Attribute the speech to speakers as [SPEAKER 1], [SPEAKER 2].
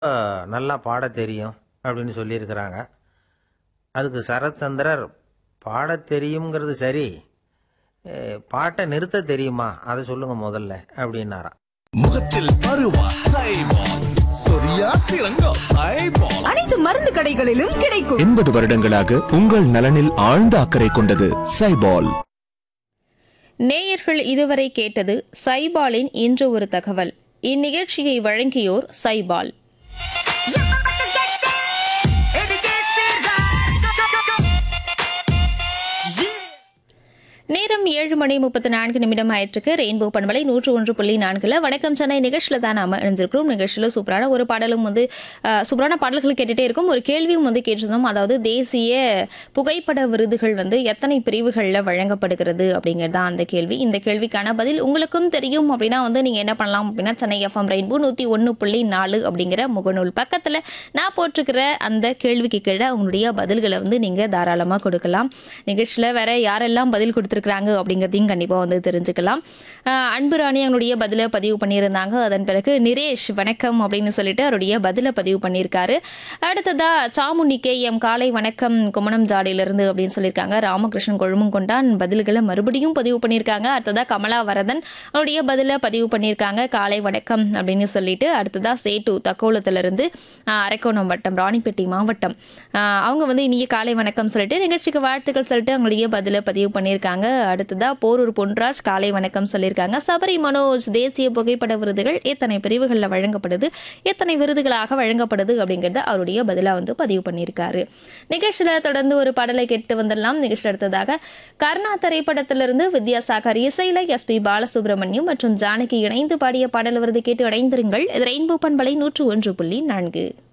[SPEAKER 1] நல்லா பாடத் தெரியும் அப்படின்னு சொல்லியிருக்கிறாங்க. அதுக்கு சரத் சந்திரர் பாடத் தெரியுங்கிறது சரி, பாட்டை நிறுத்த தெரியுமா அதை சொல்லுங்க முதல்ல அப்படின்னாராம்.
[SPEAKER 2] முகத்தில் பருவா சைபால், சொரியா சிறங்கா சைபால்.
[SPEAKER 3] அனைத்து மருந்து கடைகளிலும் கிடைக்கும்.
[SPEAKER 2] 80 வருடங்களாக உங்கள் நலனில் ஆழ்ந்த அக்கறை கொண்டது சைபால்.
[SPEAKER 4] நேயர்கள் இதுவரை கேட்டது சைபாலின் இன்று ஒரு தகவல். இந்நிகழ்ச்சியை வழங்கியோர் சைபால். நேரம் 7:34 ஆயிற்றுக்கு. ரெயின்போ பண்பலை 101.4 வணக்கம் சென்னை நிகழ்ச்சியில் தான் நாம இணைஞ்சிருக்கிறோம். நிகழ்ச்சியில் சூப்பரான ஒரு பாடலும் சூப்பரான பாடல்கள் கேட்டுட்டே இருக்கும். ஒரு கேள்வியும் கேட்டிருந்தோம். அதாவது தேசிய புகைப்பட விருதுகள் எத்தனை பிரிவுகளில் வழங்கப்படுகிறது அப்படிங்கிறது தான் அந்த கேள்வி. இந்த கேள்விக்கான பதில் உங்களுக்கும் தெரியும் அப்படின்னா நீங்க என்ன பண்ணலாம் அப்படின்னா, சென்னை எஃப்எம் ரெயின்போ 101.4 அப்படிங்கிற முகநூல் பக்கத்தில் நான் போட்டிருக்கிற அந்த கேள்விக்கு கீழே உங்களுடைய பதில்களை நீங்க தாராளமாக கொடுக்கலாம். நிகழ்ச்சியில் வேற யாரெல்லாம் பதில் கொடுத்துருக்காங்க அப்படிங்கிறதையும் கண்டிப்பாக தெரிஞ்சுக்கலாம். அன்பு ராணி அவங்களுடைய பதிலை பதிவு பண்ணியிருந்தாங்க. அதன் பிறகு நிரேஷ் வணக்கம் அப்படின்னு சொல்லிட்டு அவருடைய பதிலை பதிவு பண்ணியிருக்காரு. அடுத்ததா சாமுண்டி KM காலை வணக்கம் குமணம் ஜாடியிலிருந்து அப்படின்னு சொல்லியிருக்காங்க. ராமகிருஷ்ணன் கொழுமங்கொண்டான் பதில்களை மறுபடியும் பதிவு பண்ணியிருக்காங்க. அடுத்ததா கமலா வரதன் அவருடைய பதிலை பதிவு பண்ணியிருக்காங்க. காலை வணக்கம் அப்படின்னு சொல்லிட்டு. அடுத்ததா சேட்டு தக்கோலத்திலிருந்து அரக்கோணம் வட்டம் ராணிப்பேட்டை மாவட்டம் அவங்க இனிய காலை வணக்கம் சொல்லிட்டு நிகழ்ச்சிக்கு வாழ்த்துக்கள் சொல்லிட்டு அவங்களுடைய பதிலை பதிவு பண்ணியிருக்காங்க. அடுத்ததா போரூர் பொன்ராஜ் காலை வணக்கம் சொல்லியிருக்காங்க. சபரி மனோஜ் தேசிய புகைப்பட விருதுகள் எத்தனை பிரிவுகளில் வழங்கப்படுது, எத்தனை விருதுகளாக வழங்கப்படுது அப்படிங்கிறத அவருடைய பதிலாக பதிவு பண்ணியிருக்காரு. நிகழ்ச்சியில் தொடர்ந்து ஒரு பாடலை கேட்டு வந்துடலாம். நிகழ்ச்சியில் அடுத்ததாக கர்ணா திரைப்படத்திலிருந்து வித்யாசாகர் இசையில SP பாலசுப்ரமணியம் மற்றும் ஜானகி இணைந்து பாடிய பாடல் விருது கேட்டு அடைந்திருங்கள். இது ரெயின்போ பண்பலை 101.4.